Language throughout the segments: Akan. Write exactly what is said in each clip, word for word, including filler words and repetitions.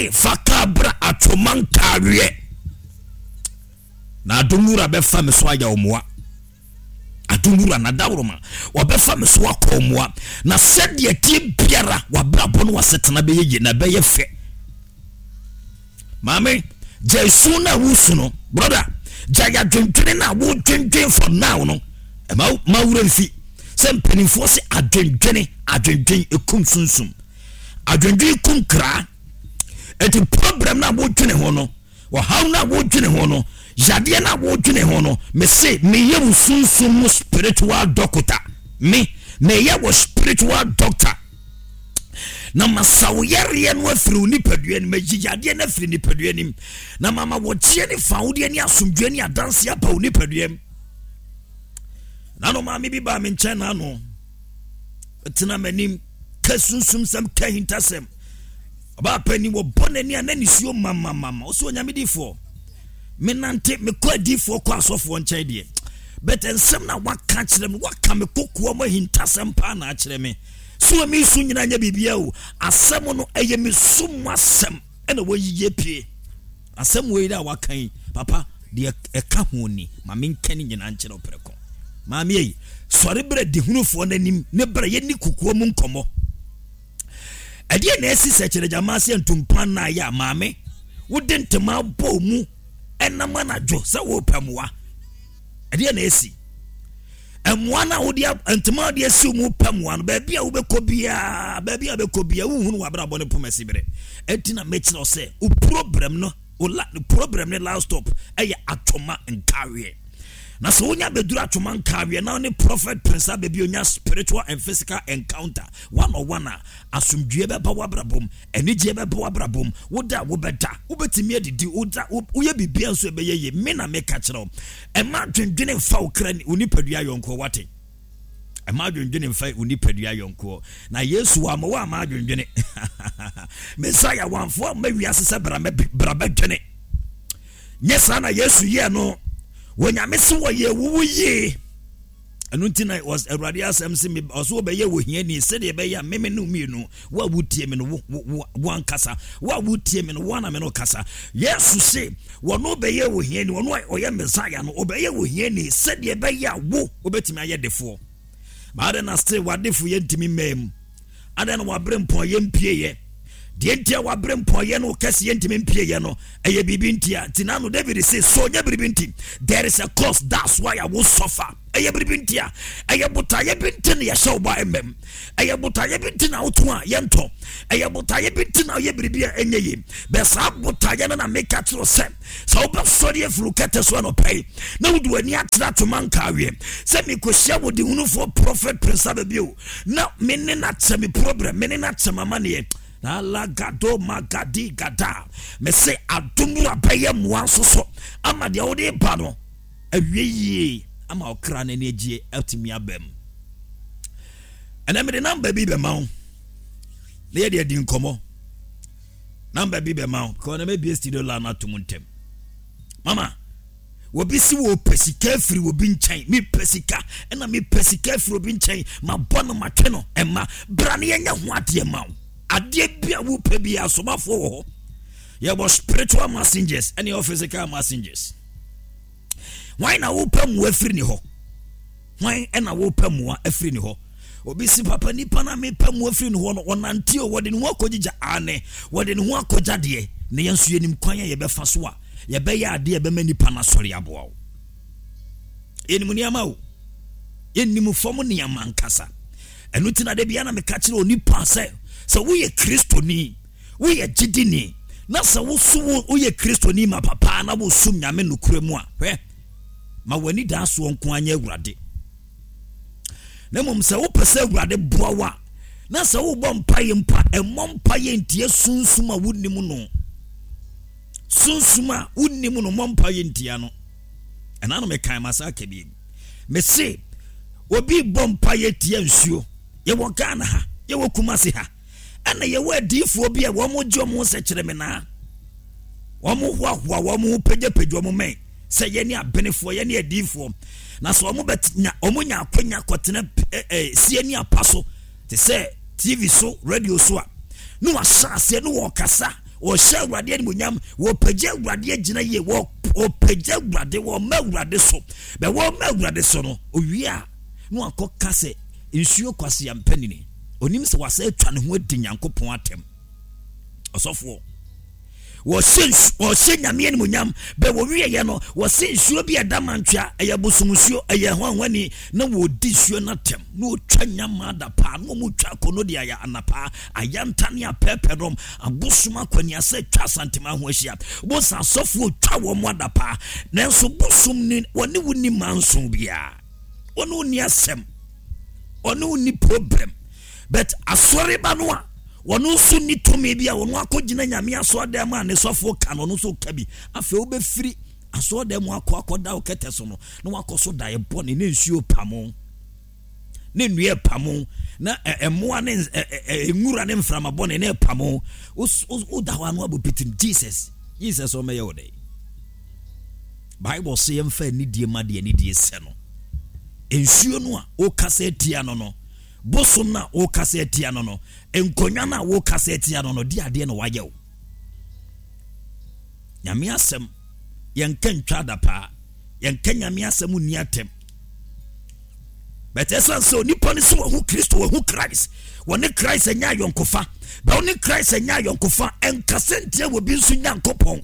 fakabra atomankawe na adumura befa me so aya omoa adumura na dawroma obefa me so akomoa na sede tie biara wabrabo no wasetena be ye na be ye fe mame jesu na wusu no brother jaya dwentwene na wo dwentwen for now no e ma mawura mfi se mpanimfo se adwendwene adwendwen ekum sunsum adwendwen kum kra eti problem na wo dwene ho no wo haw na wo dwene ho no yade na wo dwene ho no me say me ye wo sunsum spiritual doctor me me ye wo spiritual doctor na masawo yare no afiri onipadua ni magiyade na afiri nipadua ni na mama wo tie ni faudi ni asomdua ni adanse apa onipadua na no ma me bi ba me nche na no etina manim kasunsum sam kahintasem ba pani wo bonani anani suo mama mama o so nyamedifo me nante me kwadifo kwa asofo nche de but ensem na waka kire me waka me kokuo mo hintasem pa na kire me so me su nyina nya bibia o asem no eye me sum asem ena wo yiye pie asem we da wakan papa de eka honi ma me nkani nyina nkire opreko ma me yi sori bre de hunufo nanim ne bre ye ni kokuo mu nkomo adie na esi sekere jamase ntumpan na ya maame wodentema bo mu enama na jo se wo pamwa adie na esi emwa na wodi ntema de esi mu pamwa no ba bia wo bekobia ba bia bekobia wo hunu wabrabo ne pomasi bere etina mechiro se o problem no o la problem ne last stop eye atoma nkawe na so wonya bedura atoma nkawe na ne prophet prince abebi onya spiritual and physical encounter one on one asumdue be ba wabrabom enije be ba wabrabom woda wo beda wo betimi adidi woda wo ye bibia nso be ye me na me ka kire e ma dwendwene fa okra ni onipadua yonko wate e ma dwendwene fa onipadua yonko na yesu wa ma wa ma dwendwene mesaya wanfo ma wiase se bra me bra bedwene nyesa na yesu ye no wonya mesi wo ye wo ye anuntina was eradi asem se me oso be ye wo hia ni se de be ya meme no mienu wa wutie me no wo ankasa wa wutie me no wana me no kasa yesu se wo no be ye wo hia ni wo no oye mesaya no obe ye wo hia ni se de be ya wo obetimi aye defo ba de na still wa defo ye ntimi mem ada na wa brempo ye mpie ye de ntia wa brempo ye no kase ye ntimi mpie ye no eye bibi ntia tinano David say so nya bibi nti there is a cost, that's why I will suffer eye bibi ntia eye buta ye binti na ye show ba emem eye buta ye binti na otu a ye nto eye buta ye binti na ye bibi enye ye be sa buta ye na make at so se so be sorry furu kete so no pay na wudu ani atra to man kawe se me ko hia wodi hunu for prophet prince abio na me ne na tse problem me ne na tse mama ne na la gado magadi gada me say adumu abaye muanso so ama de wode ba no awieye ama okra na negie atimi abam ana me de number bi be mawo le de di nkomo number bi be mawo ko na me bi studio la na tumuntem mama wo bi si wo pesika free wo bi nchan mi pesika na mi pesika free wo bi nchan ma bono ma tweno emma brane yenya ho ade mawo ade bia wo pe bia asomafo wo ye was spiritual messengers and your physical messengers. Why na wo pa mu afiri ni ho? Why na wo pa mu afiri ni ho? Obi si papa ni pa na me pa mu afiri ni ho no onante o wode ni ho akogija ane wode ni ho akoja de ne yensu yenim kwan ye be fa so a ye be ya ade ye be mani pa na sori aboa wo. Enimu ni ama wo. Enimu fomu ni amankasa. Enu tina de bia na me ka kire oni pa se so wo ye Kristo ni wo ye gidini na sa wo so wo ye Kristo ni ma papa na wo sum nyame nokure mu a hwe ma wani da so nko anya awurade na mum se wo pese awurade boa wa na sa wo bom paye mpa emmom paye ntie sunsuma wonnim no sunsuma wonnim no mom paye ntia no ena no me kan masaka bi me se obi bom paye tie nsuo ye wo Ghana ha ye wo Kumasi ha ana ye wa difo bi a wo mo jo mo se kire me na wo mo ho ho wo mo pege pege wo mo men se ye ni abenefo ye ni adifo na so wo mo betnya wo mo nya akwanya kotena eh sie ni apaso te se T V so radio so a no asase no wo kasa wo sha awurade ni munyam wo pagya awurade agina ye wo pagya awurade wo ma awurade so be wo ma awurade so no owia no akoka se nsuo kwase ya mpanini onim se wasa atwa ne ho adi Nyankopon atem osofo wo sen wo sen nyame ni munyam be wo wie ye no wo sen nsuo bi adamantwa eya bosumsuo eya ho anwani na wo di nsuo na tem na wo twa nyama da pa no mu twa kono dia ya anapa ayantane apepedom abosuma kwani ase twa santima ho ahia wo san sofo twa wo mo da pa nanso bosum ni woni woni manso bia woni ni asem woni ni problem but asori banwa wonu so ni tumi bia wonu akogina nyame aso dem a ne sofo ka no so ka bi afa wo be firi aso dem akọ akoda o kete so no na wakoso da ye bone ne nsuo pamo ne nue pamo na emoa ne engura ne mframa bone ne pamo o da wa no abopitin Jesus Jesus o meye ode Bible say emfa ni die ma de ni die se no nsuo no a o kasa etia no no bosom na wo kasa etia no no enkonya na wo kasa etia no no di ade no waye wo nyame asem yenkan twada pa yenkan nyame asem ni atem but eso so ni poni so wo Kristo wo Christ woni Christ enya yonkofa ba woni Christ enya yonkofa enkasa ntia wo bi nso Nyankopon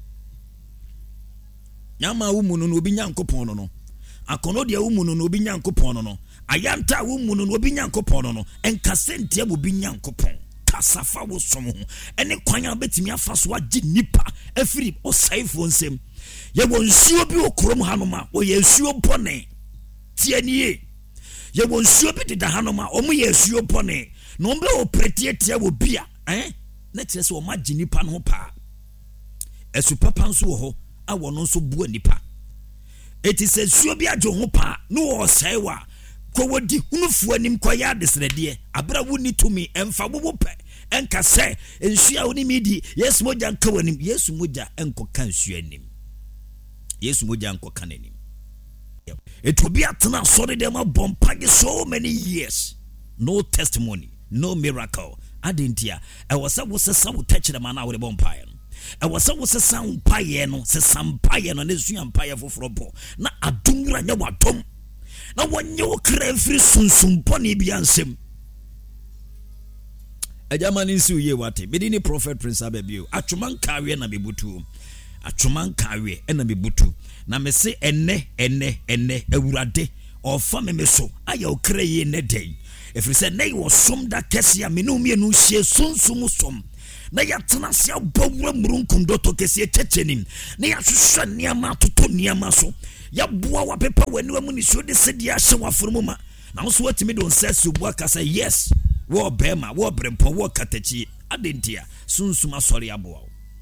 nyama wo mu no no obi Nyankopon no no akono dia wo mu no no obi Nyankopon no no ayanta wo mu no obi Nyankopon no no enkasa ntia wo bi Nyankopon kasafa wo som ho ene kwanya betimi afa so agi nipa afiri o saifo nsem ye wo nsuo bi okrom hanoma wo ye nsuo bone tianie ye wo nsuo bi de hanoma o mu ye nsuo bone no mbe o pretie tia wo bia eh na tire se o magi nipa no pa esu papa nso wo ho a wo no nso bua nipa eti se nsuo bi ajo ho pa no o saiwa ko wodi hunufu anim kwa ya desrede abra woni tumi emfa bobo pe enka se nsuo oni midi yesu moja nka wanim yesu moja enko kan nsuo anim yesu moja enko kan anim it will be atna sorry dem bompage so many years no testimony no miracle adentia e wasa wosesa wo touch dem na wo bompaye e wasa wosesa mpaye no sesa mpaye no ne sua mpaye foforo na adumra nya wadom na wonye wo kra firi sunsumpo ne bia nsem ajamani nsi uye wate bedini prophet Prince Abebio atwoman kawe na bebutu atwoman kawe na bebutu na mese enne enne enne awurade ofa memeso aya okra ye ne den efiri se nei wo som da kese me no mienu hie sunsum som na yatena se abawura murunkum doto kese chechenim na yahwehwe niama toto niama so ya boa wa pepa wani wa muni so de sedi ahye wa forumuma na so watimi don sesi bua kasa yes wo bema wo brempo wo katachi adentia sunsum asori aboa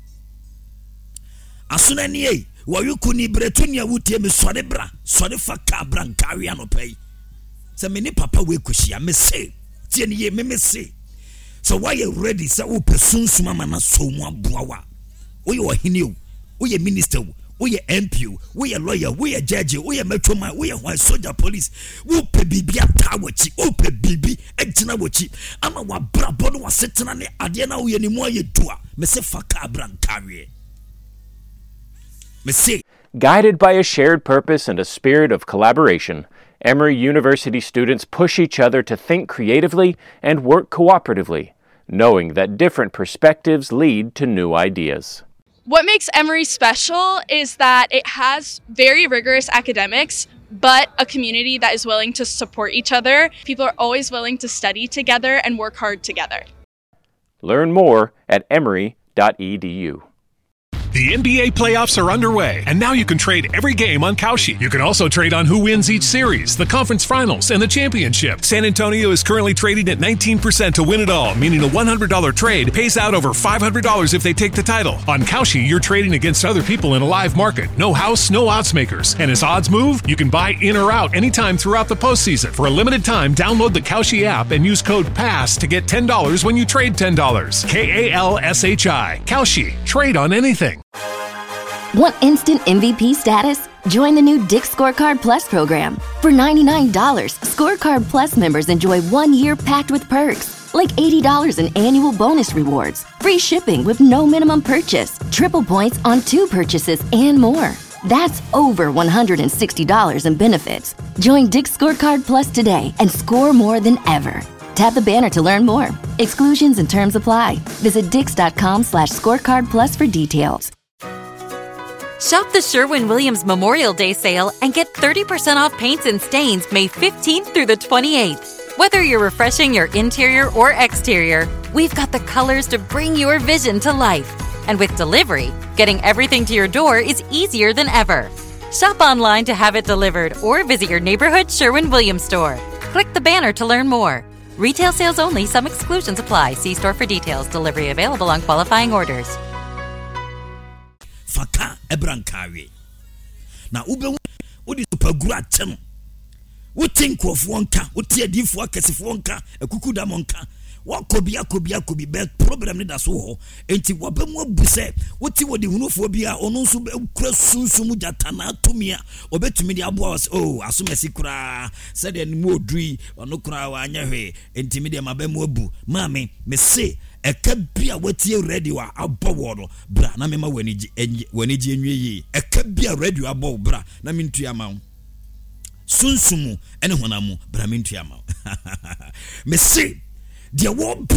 asuna ni ei wa yukuni bretunia wutie me sori bra sori fa ka bra nkawe anopai se me ni papa we kuhia me se tie ni ye me me se so why you ready say wo pesunsum ama na so mu aboa wa wo ye ohini o wo ye minister o we ye M P, we ye lawyer, we ye judge, we ye metro man, we ye white soldier police. We pe bibi ata wachi, we pe bibi ejina wachi. Ama wa brabo no wa setena ne ade na we ni mo ye dua. Me se faka bran carry. Me se guided by a shared purpose and a spirit of collaboration, Emory University students push each other to think creatively and work cooperatively, knowing that different perspectives lead to new ideas. What makes Emory special is that it has very rigorous academics, but a community that is willing to support each other. People are always willing to study together and work hard together. Learn more at emory dot e d u. The N B A playoffs are underway, and now you can trade every game on Kalshi. You can also trade on who wins each series, the conference finals, and the championship. San Antonio is currently trading at nineteen percent to win it all, meaning a one hundred dollars trade pays out over five hundred dollars if they take the title. On Kalshi, you're trading against other people in a live market. No house, no odds makers. And as odds move, you can buy in or out anytime throughout the postseason. For a limited time, download the Kalshi app and use code PASS to get ten dollars when you trade ten dollars. K A L S H I. Kalshi. Trade on anything. Want instant M V P status? Join the new Dick's Scorecard Plus program. For ninety-nine dollars, Scorecard Plus members enjoy one year packed with perks, like eighty dollars in annual bonus rewards, free shipping with no minimum purchase, triple points on two purchases, and more. That's over one hundred sixty dollars in benefits. Join Dick's Scorecard Plus today and score more than ever. Tap the banner to learn more. Exclusions and terms apply. Visit dix.com slash scorecard plus for details. Shop the Sherwin-Williams Memorial Day sale and get thirty percent off paints and stains May fifteenth through the twenty-eighth. Whether you're refreshing your interior or exterior, we've got the colors to bring your vision to life. And with delivery, getting everything to your door is easier than ever. Shop online to have it delivered or visit your neighborhood Sherwin-Williams store. Click the banner to learn more. Retail sales only. Some exclusions apply. See store for details. Delivery available on qualifying orders. Faka ebrankawe. Na ube udi supagura tem. Uti nkrofo nka, uti adifo akesifo nka, ekukuda monka. Wakobia kobia kobi be problem ni da so ho. Enti wabemu abuse, uti wodi hunufo bia ono nso be kura sunsum jata na atumia. Obetumi di aboa was oh asumesi kura. Said en mu odui, ono kura wa anya hwe. Enti me de mabemu abu. Mame, me se eka bia wati ready wa abowo no bra na mema waniji waniji enwie yi eka bia ready wa abowo bra na mintu ya ma sunsumu ene honamu bra mintu ya ma me se dia wo